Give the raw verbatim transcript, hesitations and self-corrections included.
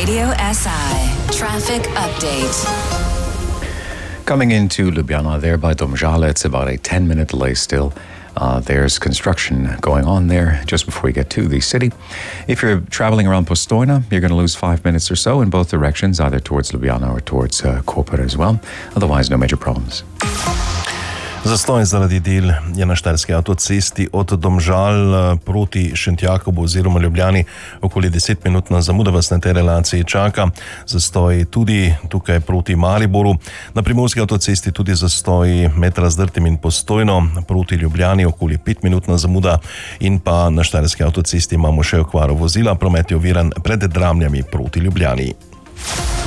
Radio S I traffic update. Coming into Ljubljana there by Domžale, it's about a ten minute delay still. Uh, there's construction going on there just before you get to the city. If you're traveling around Postojna, you're going to lose five minutes or so in both directions, either towards Ljubljana or towards uh, Koper as well. Otherwise, no major problems. Zastoj zaradi del je na štajerski avtocesti od Domžal proti Šentjakobu oziroma Ljubljani. Okoli deset minutna zamuda vas na tej relaciji čaka. Zastoj tudi tukaj proti Mariboru. Na primorski avtocesti tudi zastoj med Razdrtim in Postojno proti Ljubljani. Okoli pet minutna zamuda. In pa na štajerski avtocesti imamo še okvaro vozila. Promet je oviran pred Dramljami proti Ljubljani.